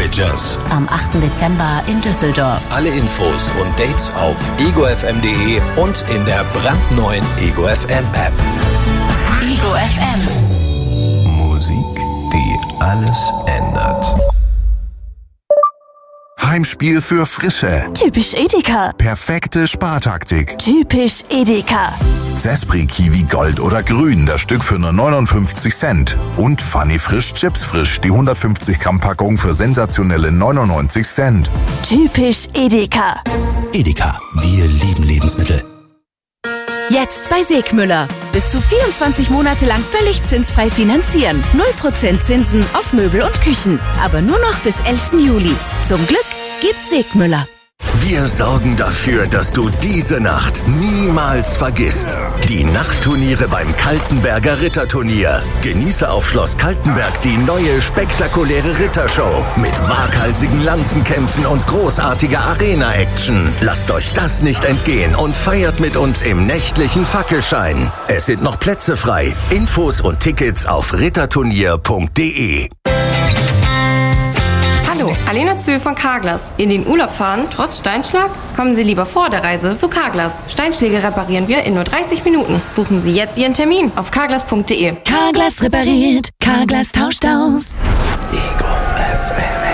Bridgers. Am 8. Dezember in Düsseldorf. Alle Infos und Dates auf egofm.de und in der brandneuen Ego FM App. Ego FM. Musik, die alles ändert. Heimspiel für Frische. Typisch Edeka. Perfekte Spartaktik. Typisch Edeka. Zespri Kiwi Gold oder Grün, das Stück für nur 59 Cent. Und Funny Frisch Chips Frisch, die 150 Gramm Packung für sensationelle 99 Cent. Typisch Edeka. Edeka, wir lieben Lebensmittel. Jetzt bei Segmüller. Bis zu 24 Monate lang völlig zinsfrei finanzieren. 0% Zinsen auf Möbel und Küchen. Aber nur noch bis 11. Juli. Zum Glück gibt Segmüller. Wir sorgen dafür, dass du diese Nacht niemals vergisst. Die Nachtturniere beim Kaltenberger Ritterturnier. Genieße auf Schloss Kaltenberg die neue spektakuläre Rittershow mit waghalsigen Lanzenkämpfen und großartiger Arena-Action. Lasst euch das nicht entgehen und feiert mit uns im nächtlichen Fackelschein. Es sind noch Plätze frei. Infos und Tickets auf ritterturnier.de. Hallo, Alena Zöhl von Carglass. In den Urlaub fahren, trotz Steinschlag? Kommen Sie lieber vor der Reise zu Carglass. Steinschläge reparieren wir in nur 30 Minuten. Buchen Sie jetzt Ihren Termin auf carglass.de. Carglass repariert, Carglass tauscht aus. Ego FM.